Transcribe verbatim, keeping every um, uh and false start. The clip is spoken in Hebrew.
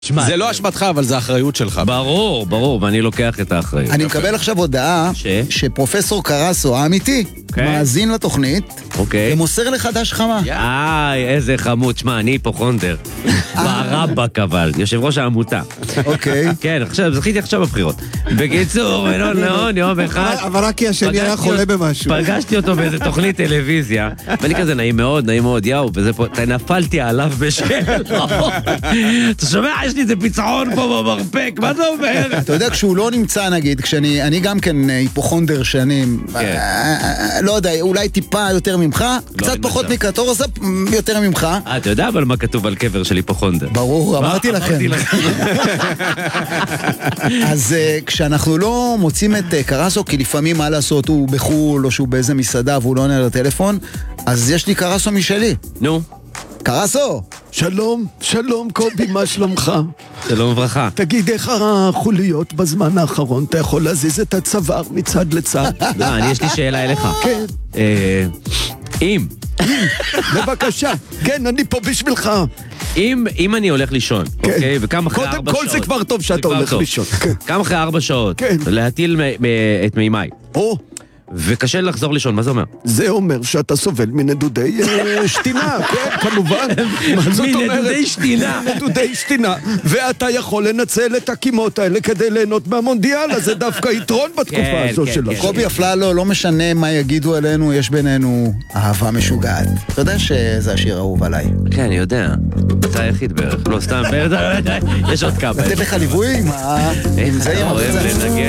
זה לא אשמתך, אבל זה האחריות שלך. ברור, ברור, ואני לוקח את האחריות. אני מקבל עכשיו הודעה שפרופסור קרסו האמיתי מאזין לתוכנית ומוסר לך דש חמה. איי, איזה חמוד. שמע, אני היפוכונדר. ברבק אבל, יושב ראש העמותה. אוקיי. כן, עכשיו, זכיתי עכשיו בבחירות. בקיצור, לא, לא, יום אחד. אבל רק כי השני היה חולה במשהו. פגשתי אותו באיזה תוכנית טלוויזיה, ואני כזה נעים מאוד, נעים מאוד, יאו, וזה פה, נפלתי עליו בשאלות. אתה שומע, יש לי איזה פיצחון פה במרפק, מה זה אומר? אתה יודע, כשהוא לא נמצא נגיד, כשאני אני גם כן היפוכונדר שנים, לא יודע, אולי טיפה יותר ממך, קצת פחות מקטורזה יותר ממך. אתה יודע אבל מה כתוב על קבר של היפוכונדר? ברור, אמרתי לכם. אז כשאנחנו לא מוצאים את קרסו, כי לפעמים מה לעשות, הוא בחול או שהוא באיזה מסעדה והוא לא עונה לטלפון, אז יש לי קרסו משלי. נו. קרסו! שלום, שלום קובי, מה שלומך? שלום וברכה. תגיד, איך החוליות בזמן האחרון? אתה יכול להזיז את הצוואר מצד לצד? לא, אני יש לי שאלה אליך. כן. אם. בבקשה, כן, אני פה בשבילך. אם, אם אני הולך לישון, אוקיי, וקם אחרי ארבע שעות. קודם כל זה כבר טוב שאתה הולך לישון. קם אחרי ארבע שעות, כן. להטיל את מימיי. או. וקשה לחזור לישון, מה זה אומר? זה אומר שאתה סובל מנדודי שתינה, כן, כמובן. מנדודי שתינה. מנדודי שתינה, ואתה יכול לנצל את הקימות האלה כדי ליהנות מהמונדיאל, אז זה דווקא יתרון בתקופה הזו שלו. קובי אפללו, לא משנה מה יגידו עלינו, יש בינינו אהבה משוגעת. אתה יודע שזה השיר אהוב עליי. כן, אני יודע. אתה היחיד בערך, לא סתם, יש עוד כמה. לתת לך ליווי? מה? איך אתה אוהב לנגן